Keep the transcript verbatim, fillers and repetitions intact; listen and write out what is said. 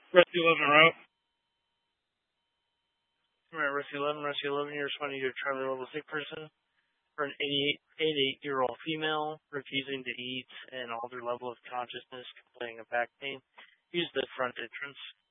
Rescue eleven route. Alright, Rescue eleven, Rescue eleven, you're responding to a terminally level sick person for an eighty-eight-year-old female refusing to eat and altered level of consciousness, complaining of back pain. Use the front entrance.